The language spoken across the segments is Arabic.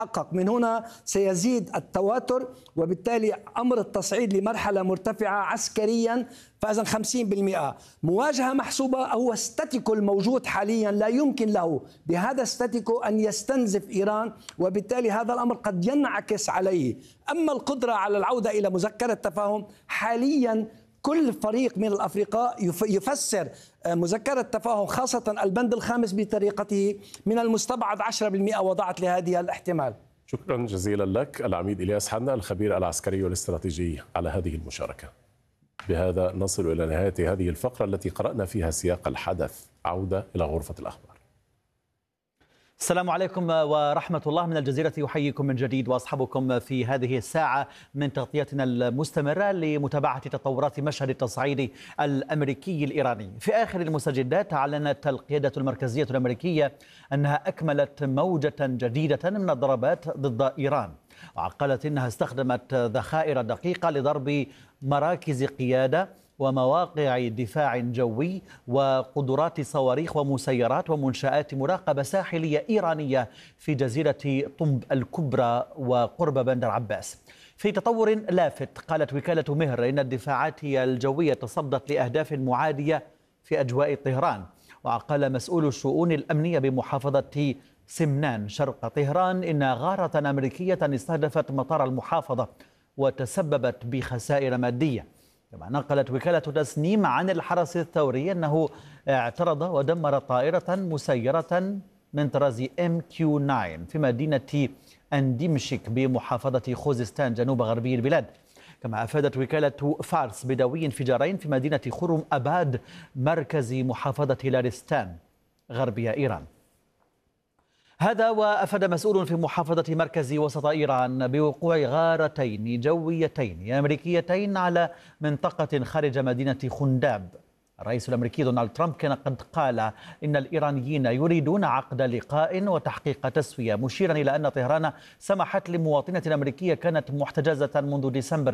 تحقق. من هنا سيزيد التوتر، وبالتالي أمر التصعيد لمرحلة مرتفعة عسكريا. فإذا 50% مواجهة محسوبة. هو ستاتيكو الموجود حاليا لا يمكن له بهذا ستاتيكو أن يستنزف إيران، وبالتالي هذا الأمر قد ينعكس عليه. أما القدرة على العودة إلى مذكرة تفاهم، حاليا كل فريق من الأفرقاء يفسر مذكرة تفاهم خاصة البند الخامس بطريقته. من المستبعد 10% وضعت لهذه الاحتمال. شكرا جزيلا لك العميد إلياس حنا الخبير العسكري والاستراتيجي على هذه المشاركة. بهذا نصل إلى نهاية هذه الفقرة التي قرأنا فيها سياق الحدث. عودة إلى غرفة الأخبار. السلام عليكم ورحمة الله من الجزيرة. يحييكم من جديد وأصحابكم في هذه الساعة من تغطيتنا المستمرة لمتابعة تطورات مشهد التصعيد الأمريكي الإيراني. في آخر المستجدات أعلنت القيادة المركزية الأمريكية أنها أكملت موجة جديدة من الضربات ضد إيران، وقالت إنها استخدمت ذخائر دقيقة لضرب مراكز قيادة ومواقع دفاع جوي وقدرات صواريخ ومسيرات ومنشآت مراقبة ساحلية إيرانية في جزيرة طنب الكبرى وقرب بندر عباس. في تطور لافت، قالت وكالة مهر إن الدفاعات الجوية تصدت لأهداف معادية في أجواء طهران. وقال مسؤول الشؤون الأمنية بمحافظة سمنان شرق طهران إن غارة أمريكية استهدفت مطار المحافظة وتسببت بخسائر مادية. كما نقلت وكالة تسنيم عن الحرس الثوري أنه اعترض ودمر طائرة مسيرة من طراز MQ-9 في مدينة أنديمشك بمحافظة خوزستان جنوب غربي البلاد. كما أفادت وكالة فارس بدوي انفجارين في مدينة خرم أباد مركز محافظة لارستان غربي إيران. هذا وأفاد مسؤول في محافظة مركز وسط إيران بوقوع غارتين جويتين أمريكيتين على منطقة خارج مدينة خنداب. الرئيس الأمريكي دونالد ترامب كان قد قال إن الإيرانيين يريدون عقد لقاء وتحقيق تسوية، مشيرا إلى أن طهران سمحت لمواطنة أمريكية كانت محتجزة منذ ديسمبر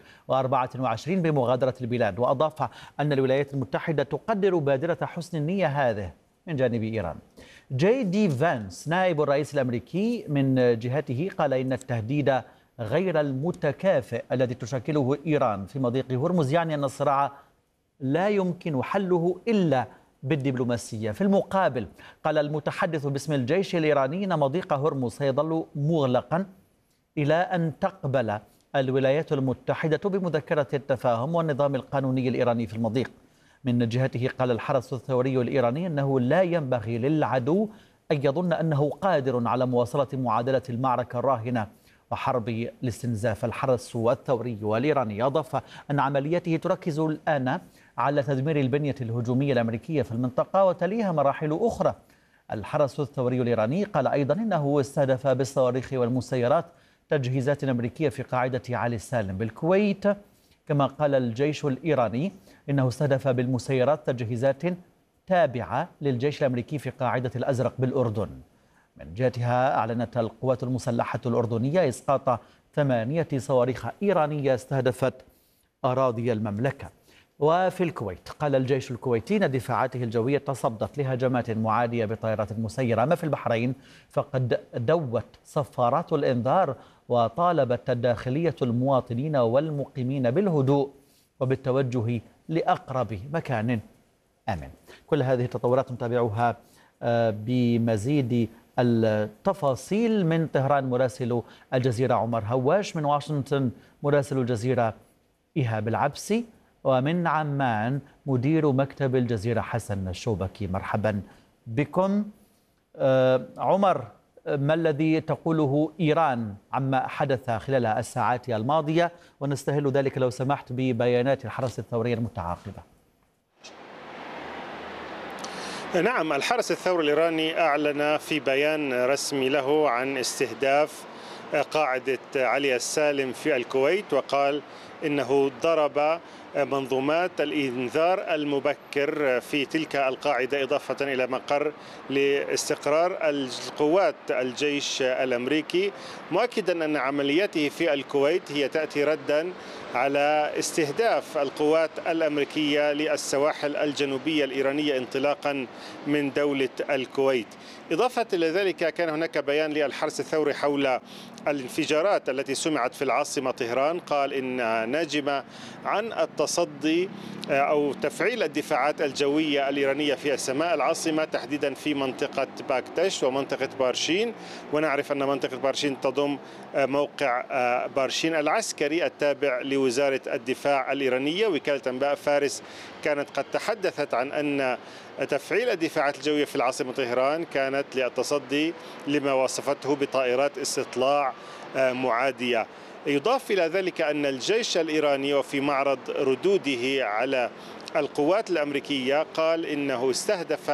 2024 بمغادرة البلاد. وأضاف أن الولايات المتحدة تقدر بادرة حسن النية هذه من جانب إيران. جي دي فانس نائب الرئيس الأمريكي من جهته قال إن التهديد غير المتكافئ الذي تشكله إيران في مضيق هرمز يعني أن الصراع لا يمكن حله إلا بالدبلوماسية. في المقابل قال المتحدث باسم الجيش الإيراني إن مضيق هرمز سيظل مغلقا إلى أن تقبل الولايات المتحدة بمذكرة التفاهم والنظام القانوني الإيراني في المضيق. من جهته قال الحرس الثوري الإيراني أنه لا ينبغي للعدو أن يظن أنه قادر على مواصلة معادلة المعركة الراهنة وحرب الاستنزاف. الحرس الثوري الإيراني أضاف أن عملياته تركز الآن على تدمير البنية الهجومية الأمريكية في المنطقة وتليها مراحل أخرى. الحرس الثوري الإيراني قال أيضا أنه استهدف بالصواريخ والمسيرات تجهيزات أمريكية في قاعدة علي السالم بالكويت. كما قال الجيش الإيراني إنه استهدف بالمسيرات تجهيزات تابعة للجيش الأمريكي في قاعدة الأزرق بالأردن. من جهتها أعلنت القوات المسلحة الأردنية إسقاط 8 صواريخ إيرانية استهدفت أراضي المملكة. وفي الكويت قال الجيش الكويتي أن دفاعاته الجوية تصدت لهجمات معادية بطائرات مسيرة. أما في البحرين فقد دوت صفارات الإنذار وطالبت الداخلية المواطنين والمقيمين بالهدوء وبالتوجه لأقرب مكان آمن. كل هذه التطورات نتابعها بمزيد التفاصيل من طهران مراسل الجزيرة عمر هواش، من واشنطن مراسل الجزيرة إيهاب العبسي، ومن عمان مدير مكتب الجزيرة حسن الشوبكي. مرحبا بكم. عمر، ما الذي تقوله إيران عما حدث خلال الساعات الماضية، ونستهل ذلك لو سمحت ببيانات الحرس الثوري المتعاقبة؟ نعم، الحرس الثوري الإيراني أعلن في بيان رسمي له عن استهداف قاعدة علي السالم في الكويت، وقال إنه ضرب منظومات الإنذار المبكر في تلك القاعدة إضافة إلى مقر لاستقرار القوات الجيش الأمريكي، مؤكدا أن عملياته في الكويت هي تأتي ردا على استهداف القوات الأمريكية للسواحل الجنوبية الإيرانية انطلاقا من دولة الكويت. إضافة إلى ذلك كان هناك بيان للحرس الثوري حول الانفجارات التي سمعت في العاصمة طهران. قال إن ناجمة عن التصدي أو تفعيل الدفاعات الجوية الإيرانية في سماء العاصمة، تحديدا في منطقة باكتش ومنطقة بارشين. ونعرف أن منطقة بارشين تضم موقع بارشين العسكري التابع لوزارة الدفاع الإيرانية. وكالة أنباء فارس كانت قد تحدثت عن أن تفعيل الدفاعات الجوية في العاصمة طهران كانت للتصدي لما وصفته بطائرات استطلاع معادية. يضاف إلى ذلك أن الجيش الإيراني وفي معرض ردوده على القوات الأمريكية قال إنه استهدف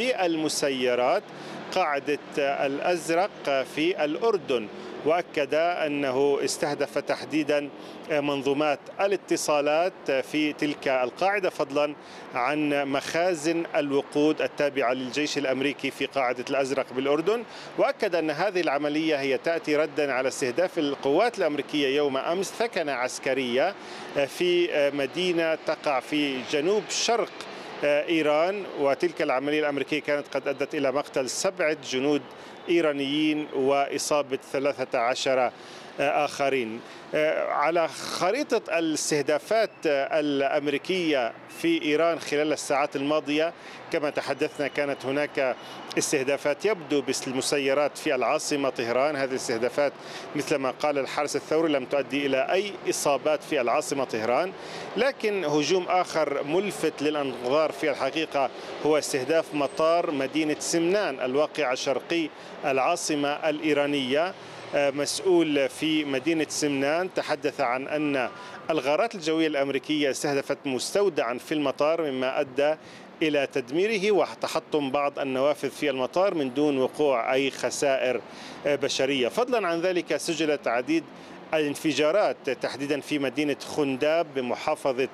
بالمسيرات قاعدة الأزرق في الأردن، وأكد أنه استهدف تحديدا منظومات الاتصالات في تلك القاعدة، فضلا عن مخازن الوقود التابعة للجيش الأمريكي في قاعدة الأزرق بالأردن. وأكد أن هذه العملية هي تأتي ردا على استهداف القوات الأمريكية يوم أمس ثكنة عسكرية في مدينة تقع في جنوب شرق إيران، وتلك العملية الأمريكية كانت قد أدت إلى مقتل 7 جنود إيرانيين وإصابة 13 آخرين. على خريطة الاستهدافات الأمريكية في إيران خلال الساعات الماضية كما تحدثنا، كانت هناك استهدافات يبدو بالمسيرات في العاصمة طهران. هذه الاستهدافات مثل ما قال الحرس الثوري لم تؤدي إلى أي إصابات في العاصمة طهران، لكن هجوم آخر ملفت للأنظار في الحقيقة هو استهداف مطار مدينة سمنان الواقع شرقي العاصمة الإيرانية. مسؤول في مدينة سمنان تحدث عن أن الغارات الجوية الأمريكية استهدفت مستودعا في المطار، مما أدى إلى تدميره وتحطم بعض النوافذ في المطار من دون وقوع أي خسائر بشرية. فضلا عن ذلك سجلت عديد الانفجارات تحديدا في مدينة خنداب بمحافظة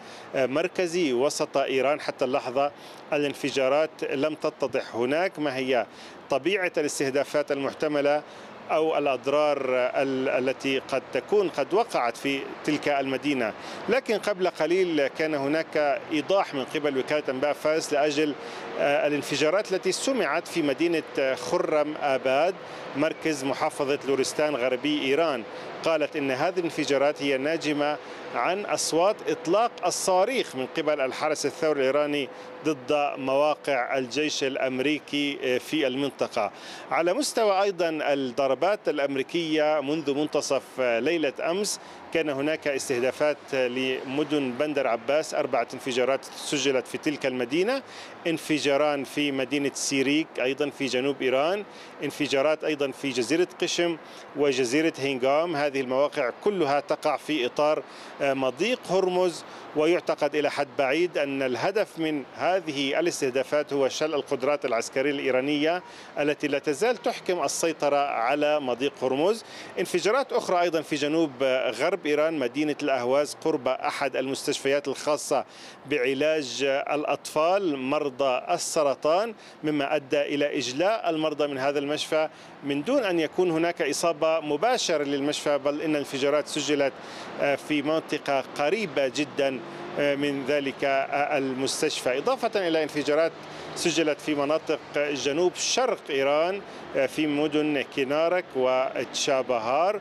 مركزي وسط إيران. حتى اللحظة الانفجارات لم تتضح هناك ما هي طبيعة الاستهدافات المحتملة أو الأضرار التي قد تكون قد وقعت في تلك المدينة. لكن قبل قليل كان هناك إيضاح من قبل وكالة أنباء فارس لأجل الانفجارات التي سمعت في مدينة خرم آباد مركز محافظة لورستان غربي إيران. قالت إن هذه الانفجارات هي ناجمة عن أصوات إطلاق الصواريخ من قبل الحرس الثوري الإيراني ضد مواقع الجيش الأمريكي في المنطقة. على مستوى أيضا الضربات الأمريكية منذ منتصف ليلة أمس كان هناك استهدافات لمدن بندر عباس، 4 انفجارات سجلت في تلك المدينة، انفجاران في مدينة سيريك أيضا في جنوب إيران، انفجارات أيضا في جزيرة قشم وجزيرة هينغام. هذه المواقع كلها تقع في إطار مضيق هرمز، ويعتقد إلى حد بعيد أن الهدف من هذه الاستهدافات هو شل القدرات العسكرية الإيرانية التي لا تزال تحكم السيطرة على مضيق هرمز. انفجارات أخرى أيضا في جنوب غرب إيران مدينة الأهواز قرب أحد المستشفيات الخاصة بعلاج الأطفال مرضى السرطان، مما أدى إلى إجلاء المرضى من هذا المشفى من دون أن يكون هناك إصابة مباشرة للمشفى، بل إن الانفجارات سجلت في منطقة قريبة جدا من ذلك المستشفى، إضافة إلى انفجارات سجلت في مناطق جنوب شرق إيران في مدن كينارك وتشابهار.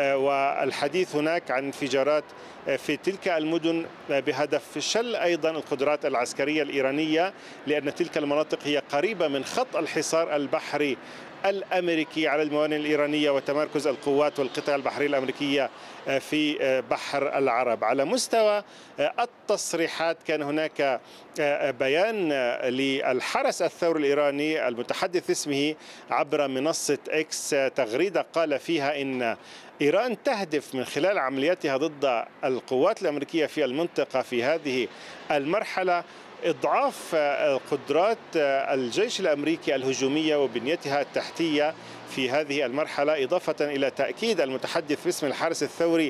والحديث هناك عن انفجارات في تلك المدن بهدف شل أيضا القدرات العسكرية الإيرانية، لأن تلك المناطق هي قريبة من خط الحصار البحري الأمريكي على الموانئ الإيرانية وتمركز القوات والقطع البحرية الأمريكية في بحر العرب. على مستوى التصريحات كان هناك بيان للحرس الثوري الإيراني المتحدث اسمه عبر منصة إكس، تغريدة قال فيها إن إيران تهدف من خلال عملياتها ضد القوات الأمريكية في المنطقة في هذه المرحلة إضعاف قدرات الجيش الأمريكي الهجومية وبنيتها التحتية في هذه المرحلة، إضافة إلى تأكيد المتحدث باسم الحرس الثوري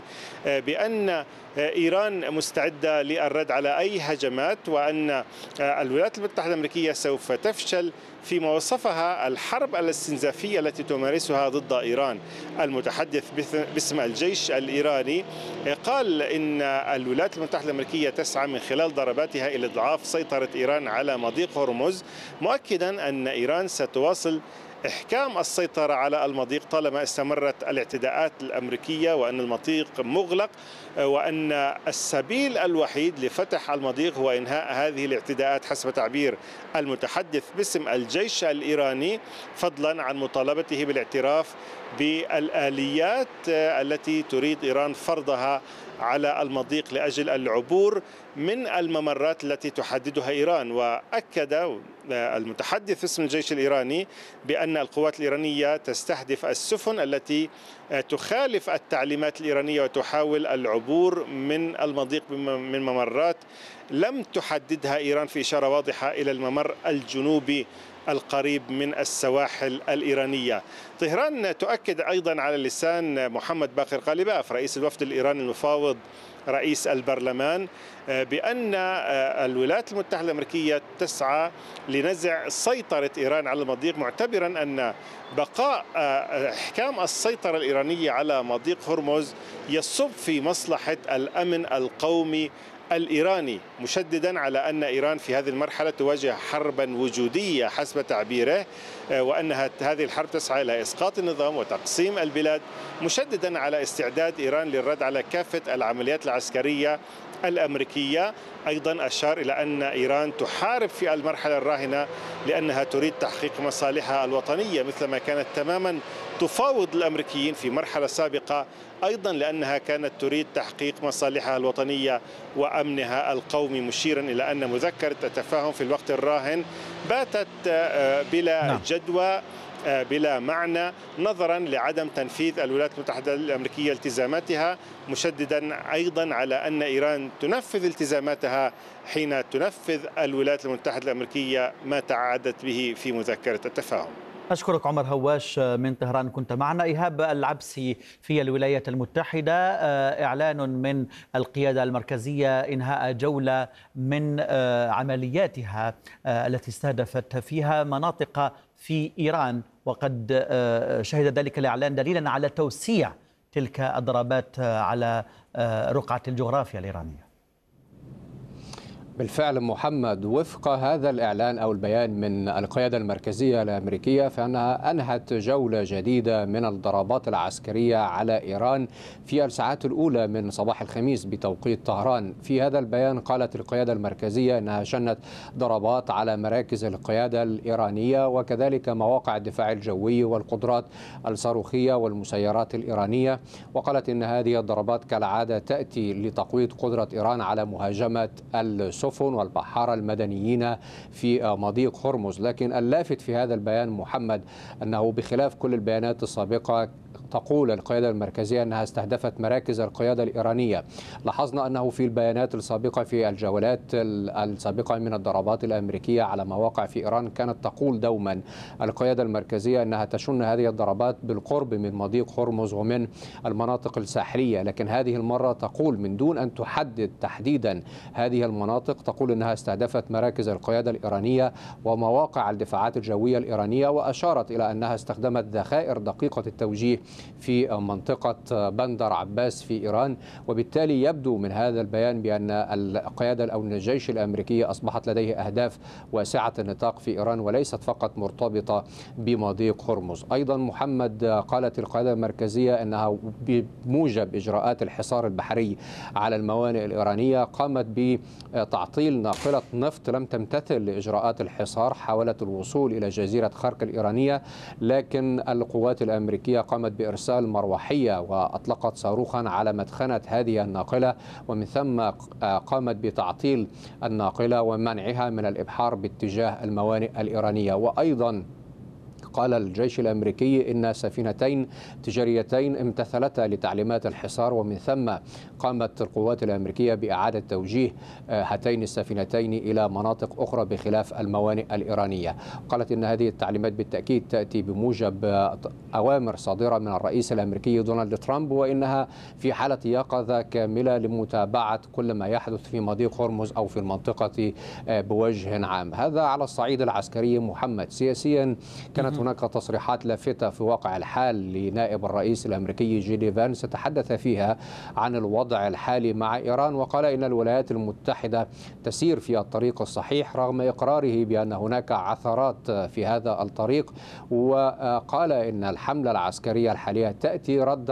بأن إيران مستعدة للرد على أي هجمات، وأن الولايات المتحدة الأمريكية سوف تفشل فيما وصفها الحرب الاستنزافية التي تمارسها ضد إيران. المتحدث باسم الجيش الإيراني قال إن الولايات المتحدة الأمريكية تسعى من خلال ضرباتها إلى إضعاف سيطرة إيران على مضيق هرمز، مؤكدا أن إيران ستواصل إحكام السيطرة على المضيق طالما استمرت الاعتداءات الأمريكية، وأن المضيق مغلق، وأن السبيل الوحيد لفتح المضيق هو إنهاء هذه الاعتداءات حسب تعبير المتحدث باسم الجيش الإيراني، فضلا عن مطالبته بالاعتراف بالآليات التي تريد إيران فرضها على المضيق لأجل العبور من الممرات التي تحددها إيران. وأكد المتحدث باسم الجيش الإيراني بأن القوات الإيرانية تستهدف السفن التي تخالف التعليمات الإيرانية وتحاول العبور من المضيق من ممرات لم تحددها إيران، في إشارة واضحة إلى الممر الجنوبي القريب من السواحل الإيرانية. طهران تؤكد أيضا على لسان محمد باقر غالباف رئيس الوفد الإيراني المفاوض رئيس البرلمان بأن الولايات المتحدة الأمريكية تسعى لنزع سيطرة إيران على المضيق، معتبرا أن بقاء إحكام السيطرة الإيرانية على مضيق هرمز يصب في مصلحة الأمن القومي الإيراني، مشددا على أن إيران في هذه المرحلة تواجه حربا وجودية حسب تعبيره، وأنها هذه الحرب تسعى إلى إسقاط النظام وتقسيم البلاد، مشددا على استعداد إيران للرد على كافة العمليات العسكرية الأمريكية. أيضا أشار إلى أن إيران تحارب في المرحلة الراهنة لأنها تريد تحقيق مصالحها الوطنية، مثلما كانت تماما تفاوض الأمريكيين في مرحلة سابقة، أيضا لأنها كانت تريد تحقيق مصالحها الوطنية وأمنها القومي، مشيرا إلى أن مذكرة التفاهم في الوقت الراهن باتت بلا جدوى بلا معنى، نظرا لعدم تنفيذ الولايات المتحدة الأمريكية التزاماتها، مشددا أيضا على أن إيران تنفذ التزاماتها حين تنفذ الولايات المتحدة الأمريكية ما تعهدت به في مذكرة التفاهم. أشكرك عمر هواش من طهران، كنت معنا. إيهاب العبسي في الولايات المتحدة، إعلان من القيادة المركزية إنهاء جولة من عملياتها التي استهدفت فيها مناطق في إيران، وقد شهد ذلك الإعلان دليلا على توسيع تلك الضربات على رقعة الجغرافيا الإيرانية. بالفعل محمد، وفق هذا الإعلان أو البيان من القيادة المركزية الأمريكية فإنها أنهت جولة جديدة من الضربات العسكرية على إيران في الساعات الأولى من صباح الخميس بتوقيت طهران. في هذا البيان قالت القيادة المركزية أنها شنت ضربات على مراكز القيادة الإيرانية وكذلك مواقع الدفاع الجوي والقدرات الصاروخية والمسيرات الإيرانية، وقالت أن هذه الضربات كالعادة تأتي لتقويض قدرة إيران على مهاجمة السفن والبحارة المدنيين في مضيق هرمز. لكن اللافت في هذا البيان محمد أنه بخلاف كل البيانات السابقة تقول القيادة المركزية أنها استهدفت مراكز القيادة الإيرانية. لاحظنا أنه في البيانات السابقة في الجولات السابقة من الضربات الأمريكية على مواقع في إيران كانت تقول دوما القيادة المركزية أنها تشن هذه الضربات بالقرب من مضيق هرمز ومن المناطق الساحلية، لكن هذه المرة تقول من دون أن تحدد تحديدا هذه المناطق، تقول أنها استهدفت مراكز القيادة الإيرانية ومواقع الدفاعات الجوية الإيرانية، وأشارت إلى أنها استخدمت ذخائر دقيقة التوجيه في منطقة بندر عباس في إيران. وبالتالي يبدو من هذا البيان بأن القيادة أو الجيش الأمريكي أصبحت لديه أهداف واسعة النطاق في إيران وليست فقط مرتبطة بمضيق هرمز. أيضا محمد، قالت القيادة المركزية أنها بموجب إجراءات الحصار البحري على الموانئ الإيرانية قامت بتعطيل ناقلة نفط لم تمتثل لإجراءات الحصار، حاولت الوصول إلى جزيرة خرق الإيرانية، لكن القوات الأمريكية قامت بإرسال مروحية وأطلقت صاروخا على مدخنة هذه الناقلة، ومن ثم قامت بتعطيل الناقلة ومنعها من الإبحار باتجاه الموانئ الإيرانية. وأيضا قال الجيش الأمريكي إن سفينتين تجاريتين امتثلتا لتعليمات الحصار، ومن ثم قامت القوات الأمريكية بإعادة توجيه هاتين السفينتين إلى مناطق أخرى بخلاف الموانئ الإيرانية. قالت إن هذه التعليمات بالتأكيد تأتي بموجب أوامر صادرة من الرئيس الأمريكي دونالد ترامب، وإنها في حالة يقظة كاملة لمتابعة كل ما يحدث في مضيق هرمز أو في المنطقة بوجه عام. هذا على الصعيد العسكري محمد. سياسيا كانت هناك تصريحات لافتة في واقع الحال لنائب الرئيس الأمريكي جيدي فانس تحدث فيها عن الوضع الحالي مع إيران، وقال إن الولايات المتحدة تسير في الطريق الصحيح رغم إقراره بأن هناك عثرات في هذا الطريق. وقال إن الحملة العسكرية الحالية تأتي ردا